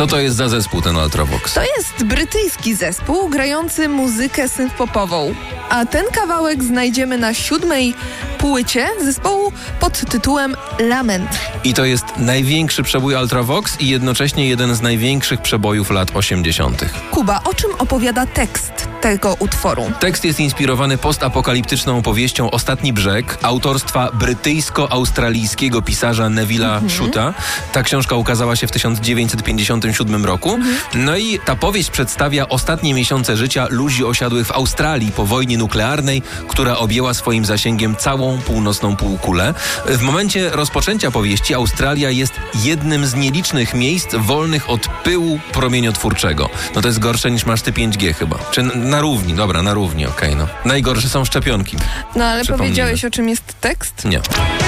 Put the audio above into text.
Co to jest za zespół, ten Ultravox? To jest brytyjski zespół grający muzykę synth-popową, a ten kawałek znajdziemy na 7. płycie zespołu pod tytułem Lament. I to jest największy przebój Ultravox i jednocześnie jeden z największych przebojów lat 80. Kuba, o czym opowiada tekst tego utworu? Tekst jest inspirowany postapokaliptyczną opowieścią Ostatni Brzeg autorstwa brytyjsko-australijskiego pisarza Nevilla Shuta. Ta książka ukazała się w 1957 roku. No i ta powieść przedstawia ostatnie miesiące życia ludzi osiadłych w Australii po wojnie nuklearnej, która objęła swoim zasięgiem całą północną półkulę. W momencie rozpoczęcia powieści Australia jest jednym z nielicznych miejsc wolnych od pyłu promieniotwórczego. No to jest gorsze niż masz ty 5G chyba. Czy na równi? Dobra, na równi, okej, no. Najgorsze są szczepionki. No ale Przypomnijmy. powiedziałeś, o czym jest tekst? Nie.